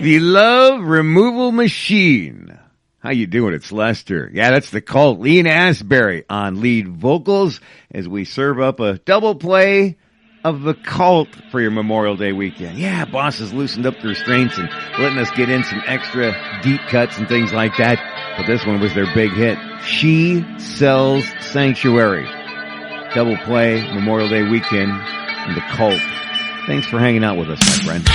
The Love Removal Machine. How you doing? It's Lester. Yeah, that's the Cult. Ian Astbury on lead vocals as we serve up a double play of the Cult for your Memorial Day weekend. Yeah, boss has loosened up the restraints and letting us get in some extra deep cuts and things like that. But this one was their big hit. She Sells Sanctuary. Double play, Memorial Day weekend, and the Cult. Thanks for hanging out with us, my friend.